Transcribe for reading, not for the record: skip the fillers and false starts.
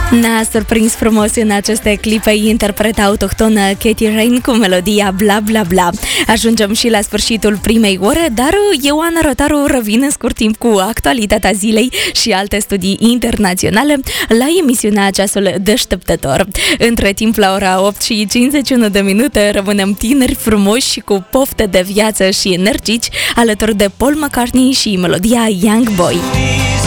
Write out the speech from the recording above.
Ne-a surprins frumos în aceste clipe interpreta autohtonă Katie Rain cu melodia Bla Bla Bla. Ajungem și la sfârșitul primei ore, dar eu, Ana Rotaru, revin în scurt timp cu actualitatea zilei și alte studii internaționale la emisiunea Ceasul Deșteptător. Între timp, la ora 8 și 51 de minute, rămânem tineri, frumoși și cu pofte de viață și energici, alături de Paul McCartney și melodia Young Boy.